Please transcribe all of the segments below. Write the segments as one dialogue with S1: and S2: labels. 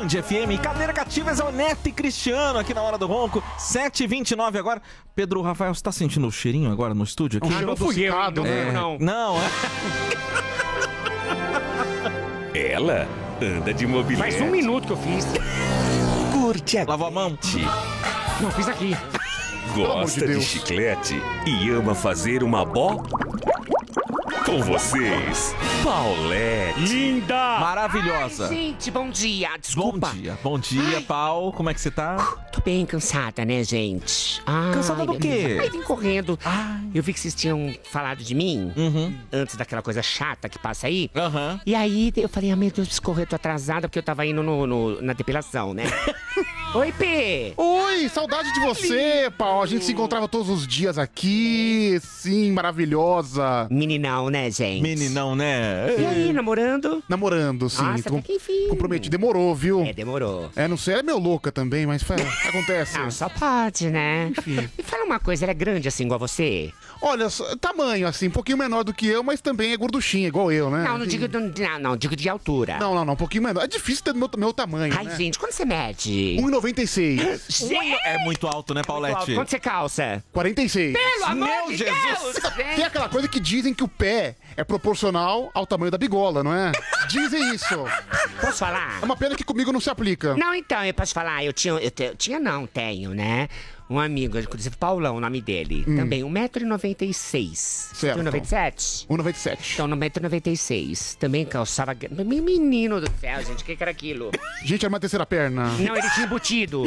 S1: Band FM. Cadeira cativa, é o Neto e Cristiano aqui na Hora do Ronco. 7h29 agora. Pedro, Rafael, você tá sentindo o cheirinho agora no estúdio aqui?
S2: Não fui eu,
S1: Não.
S3: Ela anda de mobilete.
S2: Faz 1 minuto que eu fiz.
S3: Curte a
S1: Lavou a mão?
S2: Não, fiz aqui.
S3: Gosta de chiclete e ama fazer uma bó? Com vocês, Paulette.
S2: Linda!
S1: Maravilhosa.
S4: Gente, bom dia. Desculpa.
S1: Bom dia, Pau. Como é que você tá?
S4: Tô bem cansada, né, gente? Ai,
S1: Cansada do
S4: meu
S1: quê?
S4: Deus. Ai, vim correndo.
S1: Ai.
S4: Eu vi que vocês tinham falado de mim
S1: Uhum.
S4: antes daquela coisa chata que passa aí.
S1: Aham.
S4: E aí eu falei, meu Deus, preciso correr, tô atrasada porque eu tava indo na depilação, né? Oi, P!
S5: Oi, saudade de você, Paulo. A gente se encontrava todos os dias aqui. Sim, maravilhosa.
S4: Meninão, né, gente?
S1: Meninão, né?
S4: E aí, namorando?
S5: Namorando, sim.
S4: Nossa, até que enfim.
S5: Comprometido. Demorou, viu?
S4: Demorou.
S5: Não sei, ela é meio louca também, mas acontece.
S4: Não, só pode, né? Me fala uma coisa, ela é grande assim igual você?
S5: Olha, tamanho, assim, um pouquinho menor do que eu, mas também é gorduchinha, igual eu, né?
S4: Não digo de altura.
S5: Não, um pouquinho menor. É difícil ter meu tamanho,
S4: Ai,
S5: né?
S4: gente, quando você mede?
S5: 1,96.
S1: É muito alto, né, Paulette?
S4: Quanto você calça?
S5: 46.
S4: Pelo amor
S1: Meu
S4: de
S1: Jesus!
S4: Deus!
S5: Tem aquela coisa que dizem que o pé é proporcional ao tamanho da bigola, não é? Dizem isso.
S4: Posso falar?
S5: É uma pena que comigo não se aplica.
S4: Não, então, eu posso falar. Tenho, né? Um amigo, inclusive Paulão, o nome dele. Também, 1,96m.
S5: Certo.
S4: 1,97m?
S5: 1,97.
S4: Então, 1,96m. Também calçava... Menino do céu, gente, o que era aquilo?
S5: Gente, era uma terceira perna.
S4: Não, ele tinha embutido.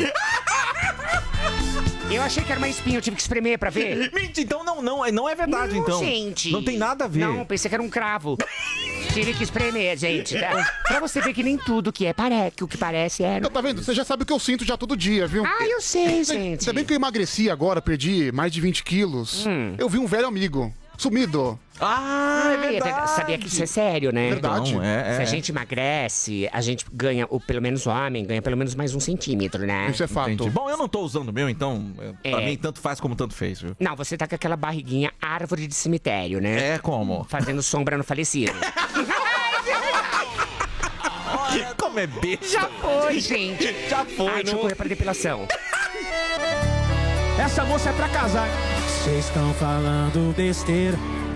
S4: Eu achei que era uma espinha, eu tive que espremer pra ver.
S1: Mentira, então não é verdade,
S4: Não,
S1: então.
S4: gente.
S1: Não tem nada a ver.
S4: Não, pensei que era um cravo. Tive que espremer, gente. Pra você ver que nem tudo que o que parece é...
S5: Então, tá vendo? Você já sabe o que eu sinto já todo dia, viu?
S4: Ah, eu sei, gente.
S5: Ainda bem que eu emagreci agora, perdi mais de 20 quilos. Eu vi um velho amigo, sumido.
S1: Ah, é verdade.
S4: Sabia que isso é sério, né?
S5: Verdade.
S1: Não,
S4: Se a gente emagrece, a gente ganha, ou pelo menos o homem, ganha pelo menos mais 1 centímetro, né?
S5: Isso é fato.
S1: Entendi. Bom, eu não tô usando o meu, então pra
S4: É.
S1: mim tanto faz como tanto fez, viu?
S4: Não, você tá com aquela barriguinha árvore de cemitério, né?
S1: É como?
S4: Fazendo sombra no falecido.
S1: Como é besta.
S4: Já foi, gente.
S1: Já foi,
S4: Ai, deixa eu correr pra depilação.
S6: Essa moça é pra casar. Vocês estão falando besteira.